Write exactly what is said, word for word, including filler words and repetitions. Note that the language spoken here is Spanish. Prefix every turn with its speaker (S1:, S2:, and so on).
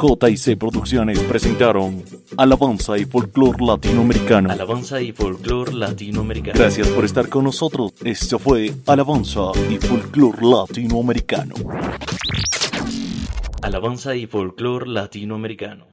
S1: J y C Producciones presentaron Alabanza y Folclor Latinoamericano.
S2: Alabanza y Folclor Latinoamericano.
S1: Gracias por estar con nosotros. Esto fue Alabanza y Folclor Latinoamericano.
S2: Alabanza y Folclor Latinoamericano.